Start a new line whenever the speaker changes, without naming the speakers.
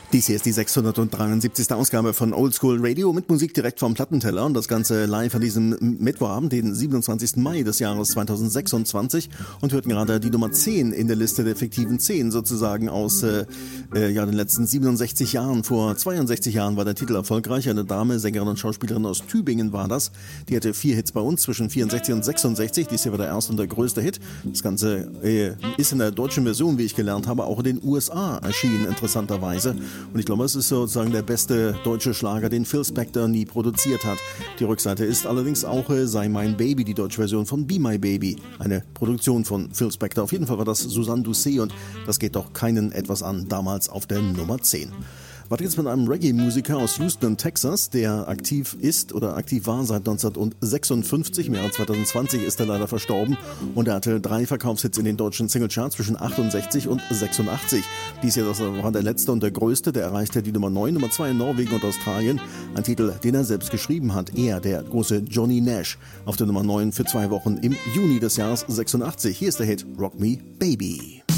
Dies hier ist die 673. Ausgabe von Oldschool Radio mit Musik direkt vom Plattenteller und das Ganze live an diesem Mittwochabend, den 27. Mai des Jahres 2026 und hörten gerade die Nummer 10 in der Liste der fiktiven 10 sozusagen aus den letzten 67 Jahren. Vor 62 Jahren war der Titel erfolgreich. Eine Dame, Sängerin und Schauspielerin aus Tübingen war das. Die hatte 4 Hits bei uns zwischen 64 und 66. Dies hier war der erste und der größte Hit. Das Ganze ist in der deutschen Version, wie ich gelernt habe, auch in den USA erschienen, interessanterweise. Und ich glaube, es ist sozusagen der beste deutsche Schlager, den Phil Spector nie produziert hat. Die Rückseite ist allerdings auch Sei mein Baby, die deutsche Version von Be My Baby. Eine Produktion von Phil Spector. Auf jeden Fall war das Suzanne Doucet und das geht doch keinen etwas an, damals auf der Nummer 10. Weiter geht's mit einem Reggae-Musiker aus Houston, Texas, der aktiv ist oder aktiv war seit 1956. Im Jahre 2020 ist er leider verstorben und er hatte 3 Verkaufshits in den deutschen Singlecharts zwischen 68 und 86. Dies hier war der letzte und der größte, der erreichte die Nummer 9, Nummer 2 in Norwegen und Australien. Ein Titel, den er selbst geschrieben hat. Er, der große Johnny Nash, auf der Nummer 9 für 2 Wochen im Juni des Jahres 86. Hier ist der Hit Rock Me Baby.